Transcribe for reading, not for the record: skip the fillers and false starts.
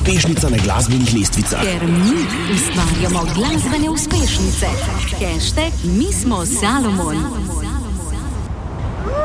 uspešnica na glasbenih lestvicah. Ker mi ustvarjamo glasbene uspešnice. #, mi smo Salomon.